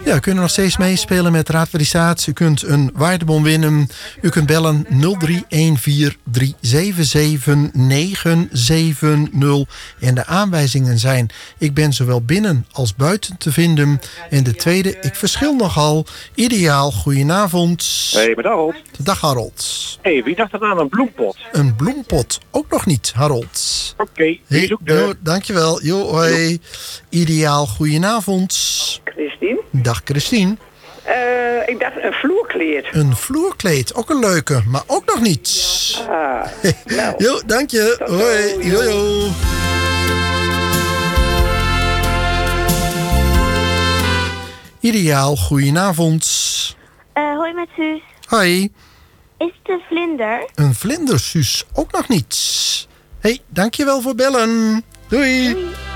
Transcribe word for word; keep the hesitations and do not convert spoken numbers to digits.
Ja, u kunt nog steeds meespelen met Raad voor die Staat. U kunt een waardebon winnen. U kunt bellen nul drie een vier drie zeven zeven negen zeven nul. En de aanwijzingen zijn: ik ben zowel binnen als buiten te vinden. En de tweede, ik verschil nogal. Ideaal, goedenavond. Hey, met Harold. Dag Harold. Hey, wie dacht er aan een bloempot? Een bloempot, ook nog niet, Harold. Oké, okay, hey, zoek de... jo, dankjewel. Jo, hoi. Jo. Ideaal, goedenavond. Christine? Dag Christine. Uh, ik dacht een vloerkleed. Een vloerkleed, ook een leuke, maar ook nog niet. Ah, nou. Jo, dank je. Tot hoi. zo. Jo, jo. Ideaal, goedenavond. Uh, hoi met Suus. Hoi. Is het een vlinder? Een vlinder, Suus, ook nog niet. Hé, hey, dankjewel voor bellen. Doei. Doei.